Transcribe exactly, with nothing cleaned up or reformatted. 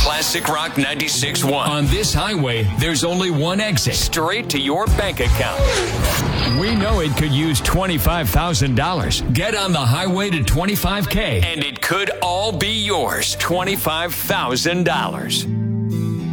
Classic Rock ninety-six point one. On this highway, there's only one exit. Straight to your bank account. We know it could use twenty-five thousand dollars. Get on the highway to twenty-five K. And it could all be yours. twenty-five thousand dollars.